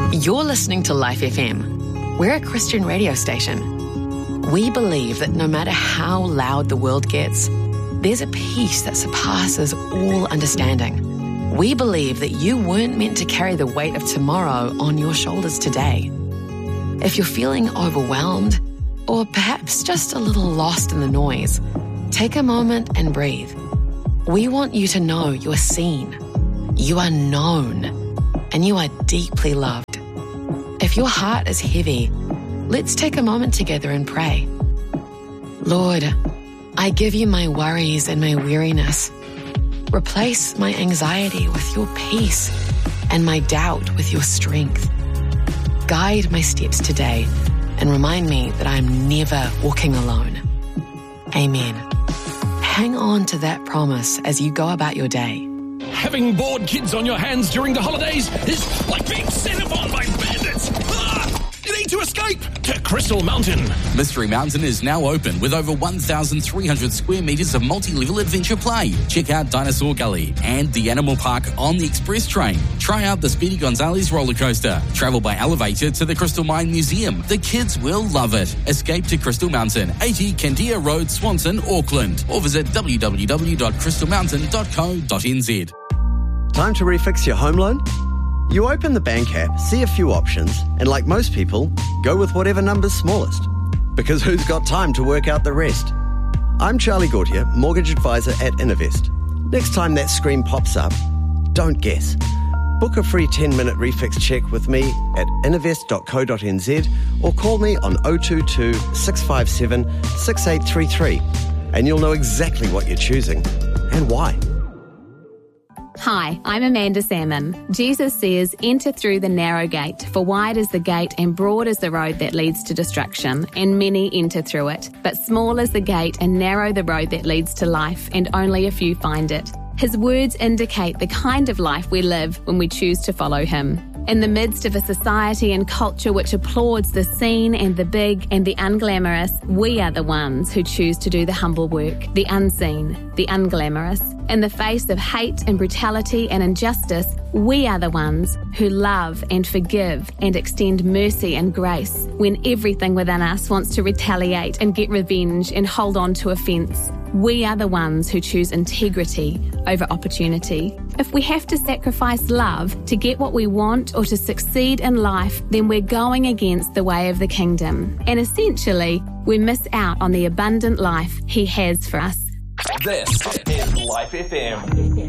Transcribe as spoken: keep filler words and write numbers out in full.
You're listening to Life F M. We're a Christian radio station. We believe that no matter how loud the world gets, there's a peace that surpasses all understanding. We believe that you weren't meant to carry the weight of tomorrow on your shoulders today. If you're feeling overwhelmed, or perhaps just a little lost in the noise, take a moment and breathe. We want you to know you're seen, you are known, and you are deeply loved. If your heart is heavy, let's take a moment together and pray. Lord, I give you my worries and my weariness. Replace my anxiety with your peace and my doubt with your strength. Guide my steps today and remind me that I'm never walking alone. Amen. Hang on to that promise as you go about your day. Having bored kids on your hands during the holidays is like being set upon by bandits. Ah! You need to escape to Crystal Mountain. Mystery Mountain is now open with over one thousand three hundred square metres of multi-level adventure play. Check out Dinosaur Gully and the Animal Park on the Express Train. Try out the Speedy Gonzales roller coaster. Travel by elevator to the Crystal Mine Museum. The kids will love it. Escape to Crystal Mountain, eighty Candia Road, Swanson, Auckland. Or visit w w w dot crystal mountain dot co dot n z. Time to refix your home loan? You open the bank app, see a few options, and like most people, go with whatever number's smallest. Because who's got time to work out the rest? I'm Charlie Gautier, mortgage advisor at Innovest. Next time that screen pops up, don't guess. Book a free ten-minute refix check with me at innovest dot co dot n z or call me on oh two two, six five seven, six eight three three and you'll know exactly what you're choosing and why. Hi, I'm Amanda Salmon. Jesus says, enter through the narrow gate, for wide is the gate and broad is the road that leads to destruction, and many enter through it. But small is the gate and narrow the road that leads to life, and only a few find it. His words indicate the kind of life we live when we choose to follow him. In the midst of a society and culture which applauds the seen and the big and the unglamorous, we are the ones who choose to do the humble work, the unseen, the unglamorous. In the face of hate and brutality and injustice, we are the ones who love and forgive and extend mercy and grace when everything within us wants to retaliate and get revenge and hold on to offence. We are the ones who choose integrity over opportunity. If we have to sacrifice love to get what we want or to succeed in life, then we're going against the way of the kingdom. And essentially, we miss out on the abundant life he has for us. This is Life F M.